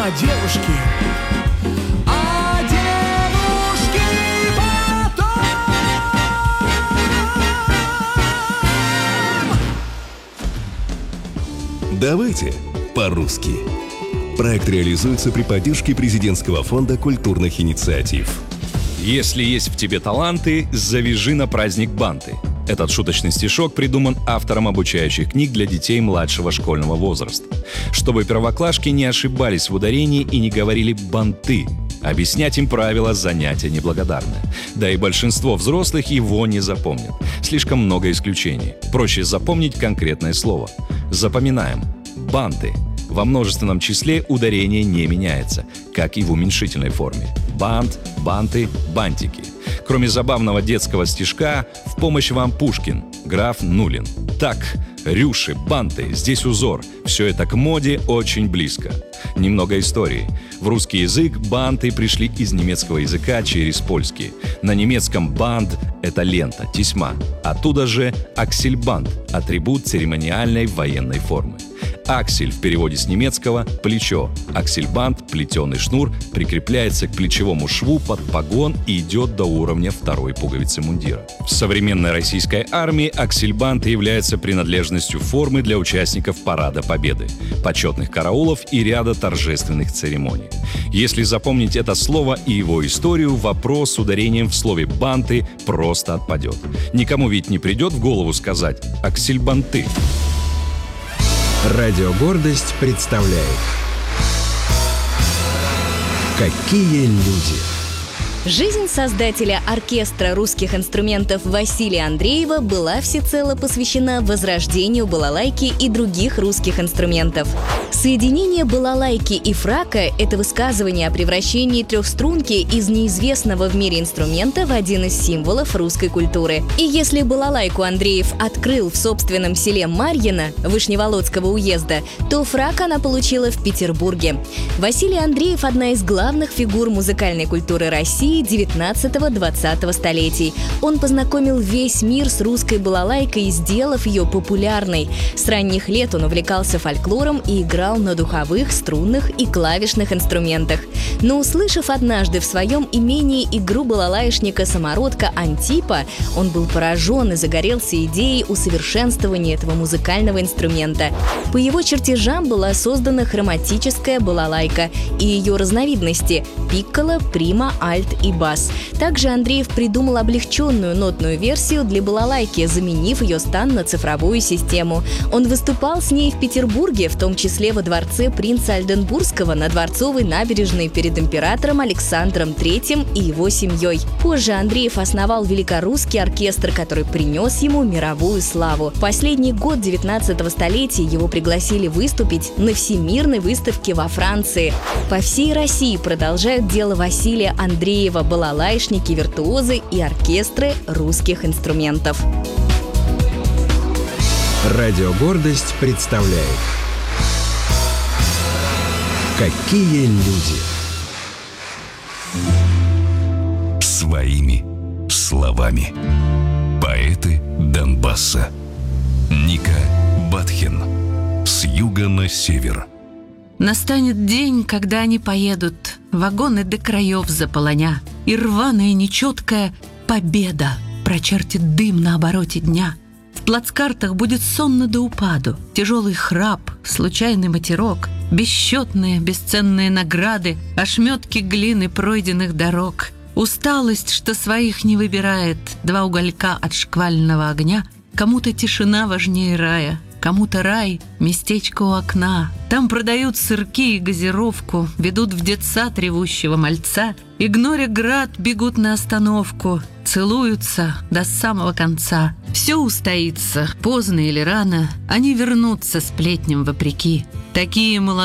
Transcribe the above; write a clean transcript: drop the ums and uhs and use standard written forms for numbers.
А девушки потом. Давайте по-русски. Проект реализуется при поддержке Президентского фонда культурных инициатив. Если есть в тебе таланты, завяжи на праздник банты. Этот шуточный стишок придуман автором обучающих книг для детей младшего школьного возраста. Чтобы первоклашки не ошибались в ударении и не говорили «банты». Объяснять им правила занятия неблагодарное. Да и большинство взрослых его не запомнят. Слишком много исключений. Проще запомнить конкретное слово. Запоминаем. Банты. Во множественном числе ударение не меняется, как и в уменьшительной форме. Бант, банты, бантики. Кроме забавного детского стишка, в помощь вам Пушкин, граф Нулин. Так, рюши, банты, здесь узор. Все это к моде очень близко. Немного истории. В русский язык банты пришли из немецкого языка через польский. На немецком бант – это лента, тесьма. Оттуда же аксельбант – атрибут церемониальной военной формы. Аксель в переводе с немецкого – плечо. Аксельбант, плетеный шнур, прикрепляется к плечевому шву под погон и идет до уровня второй пуговицы мундира. В современной российской армии аксельбант является принадлежностью формы для участников Парада Победы, почетных караулов и ряда торжественных церемоний. Если запомнить это слово и его историю, вопрос с ударением в слове «банты» просто отпадет. Никому ведь не придет в голову сказать «аксельбанты». Радио «Гордость» представляет «Какие люди». Жизнь создателя оркестра русских инструментов Василия Андреева была всецело посвящена возрождению балалайки и других русских инструментов. Соединение балалайки и фрака – это высказывание о превращении трехструнки из неизвестного в мире инструмента в один из символов русской культуры. И если балалайку Андреев открыл в собственном селе Марьино Вышневолодского уезда, то фрак она получила в Петербурге. Василий Андреев – одна из главных фигур музыкальной культуры России 19-20 столетий. Он познакомил весь мир с русской балалайкой, сделав ее популярной. С ранних лет он увлекался фольклором и играл на духовых, струнных и клавишных инструментах. Но, услышав однажды в своем имении игру балалаишника-самородка Антипа, он был поражен и загорелся идеей усовершенствования этого музыкального инструмента. По его чертежам была создана хроматическая балалайка и ее разновидности – пикколо, прима, альт и бас. Также Андреев придумал облегченную нотную версию для балалайки, заменив ее стан на цифровую систему. Он выступал с ней в Петербурге, в том числе во дворце принца Ольденбургского на Дворцовой набережной перед императором Александром III и его семьей. Позже Андреев основал Великорусский оркестр, который принес ему мировую славу. В последний год 19 столетия его пригласили выступить на Всемирной выставке во Франции. По всей России продолжают дело Василия Андреева балалайшники, виртуозы и оркестры русских инструментов. Радио «Гордость» представляет «Какие люди». Своими словами. Поэты Донбасса. Ника Батхин. С юга на север. Настанет день, когда они поедут, вагоны до краев заполоня, и рваная, нечеткая победа прочертит дым на обороте дня. В плацкартах будет сонно до упаду, тяжелый храп, случайный матерок, бесчетные бесценные награды, ошметки глины пройденных дорог, усталость, что своих не выбирает, два уголька от шквального огня. Кому-то тишина важнее рая, кому-то рай — местечко у окна. Там продают сырки и газировку, ведут в детсад ревущего мальца, игноря град, бегут на остановку, целуются до самого конца. Все устоится, поздно или рано, они вернутся сплетням вопреки. Такие молодые